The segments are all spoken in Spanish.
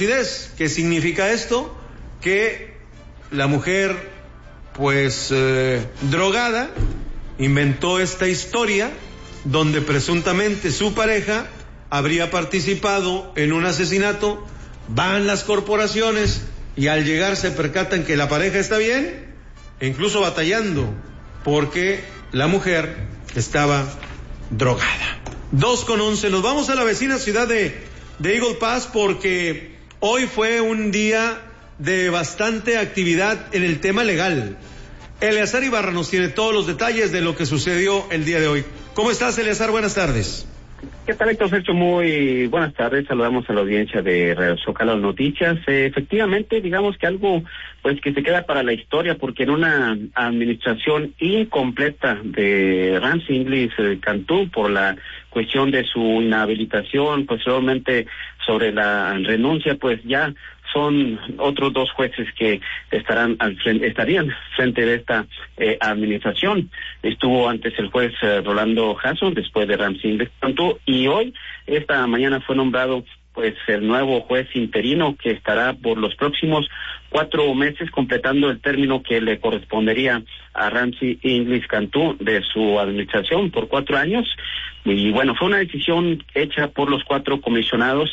lucidez. ¿Qué significa esto? Que la mujer, pues, drogada, inventó esta historia donde presuntamente su pareja habría participado en un asesinato. Van las corporaciones y al llegar se percatan que la pareja está bien, e incluso batallando porque la mujer estaba drogada. 2:11, nos vamos a la vecina ciudad de Eagle Pass porque hoy fue un día de bastante actividad en el tema legal. Eleazar Ibarra nos tiene todos los detalles de lo que sucedió el día de hoy. ¿Cómo estás, Eleazar? Buenas tardes. ¿Qué tal, Héctor Sergio? Muy buenas tardes. Saludamos a la audiencia de Radio Zócalo Noticias. Efectivamente, digamos que algo pues que se queda para la historia, porque en una administración incompleta de Ramsey Inglis Cantú por la cuestión de su inhabilitación, posteriormente sobre la renuncia, pues ya son otros 2 jueces que estarían frente de esta administración. Estuvo antes el juez Rolando Jasso, después de Ramsey Inglis Cantú, y hoy, esta mañana, fue nombrado pues el nuevo juez interino que estará por los próximos 4 meses, completando el término que le correspondería a Ramsey Inglis Cantú de su administración por 4 años. Y bueno, fue una decisión hecha por los 4 comisionados,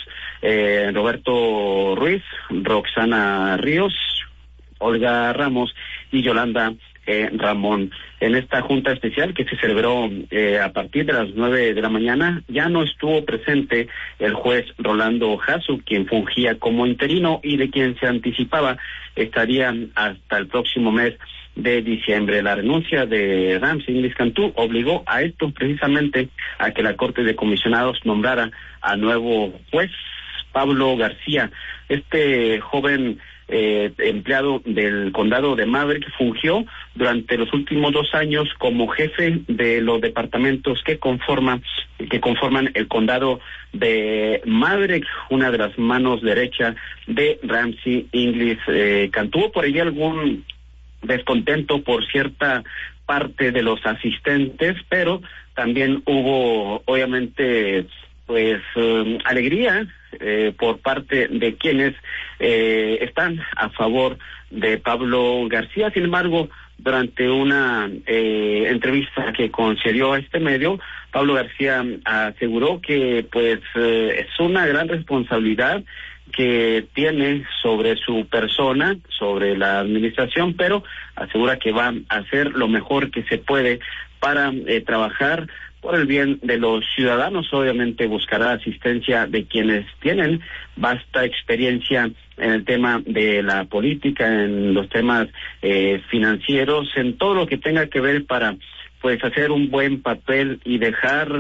Roberto Ruiz, Roxana Ríos, Olga Ramos y Yolanda Ramón. En esta junta especial que se celebró a partir de las 9 de la mañana, ya no estuvo presente el juez Rolando Jasso, quien fungía como interino y de quien se anticipaba estaría hasta el próximo mes de diciembre. La renuncia de Ramsey Inglis Cantú obligó a esto, precisamente a que la Corte de Comisionados nombrara a nuevo juez, Pablo García. Este joven empleado del condado de Maverick fungió durante los últimos 2 años como jefe de los departamentos que conforman el condado de Maverick, una de las manos derecha de Ramsey Inglis Cantú. Por ahí algún descontento por cierta parte de los asistentes, pero también hubo obviamente pues alegría por parte de quienes están a favor de Pablo García. Sin embargo, durante una entrevista que concedió a este medio, Pablo García aseguró que pues es una gran responsabilidad que tiene sobre su persona, sobre la administración, pero asegura que va a hacer lo mejor que se puede para trabajar por el bien de los ciudadanos. Obviamente buscará asistencia de quienes tienen vasta experiencia en el tema de la política, en los temas financieros, en todo lo que tenga que ver para pues hacer un buen papel y dejar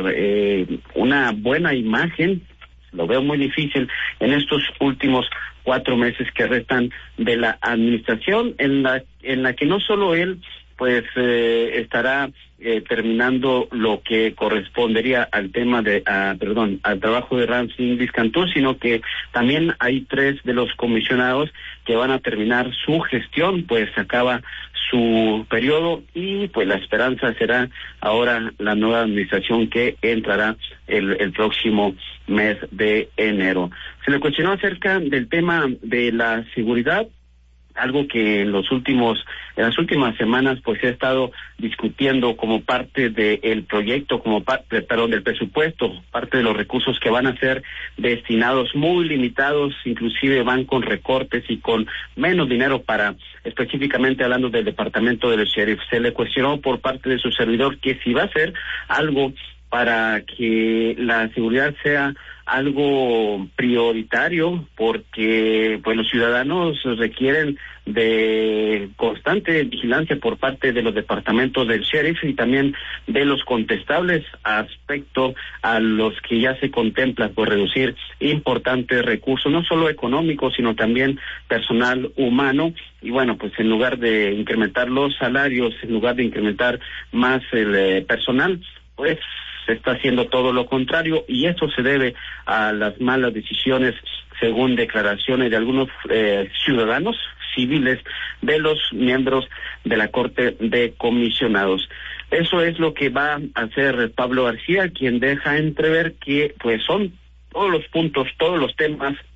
una buena imagen. Lo veo muy difícil en estos últimos 4 meses que restan de la administración, en la que no solo él pues estará terminando lo que correspondería al tema al trabajo de Ramsey Inglis Cantú, sino que también hay 3 de los comisionados que van a terminar su gestión, pues acaba su periodo y pues la esperanza será ahora la nueva administración que entrará el próximo mes de enero. Se le cuestionó acerca del tema de la seguridad, algo que en las últimas semanas pues se ha estado discutiendo como parte del proyecto, del presupuesto, parte de los recursos que van a ser destinados muy limitados, inclusive van con recortes y con menos dinero para, específicamente hablando del departamento del sheriff. Se le cuestionó por parte de su servidor que si va a hacer algo para que la seguridad sea algo prioritario, porque pues los ciudadanos requieren de constante vigilancia por parte de los departamentos del sheriff y también de los contestables, aspecto a los que ya se contempla por reducir importantes recursos, no solo económicos, sino también personal humano. Y bueno, pues en lugar de incrementar los salarios, en lugar de incrementar más el personal, pues se está haciendo todo lo contrario, y eso se debe a las malas decisiones, según declaraciones de algunos ciudadanos civiles, de los miembros de la Corte de Comisionados. Eso es lo que va a hacer Pablo García, quien deja entrever que pues son todos los puntos, todos los temas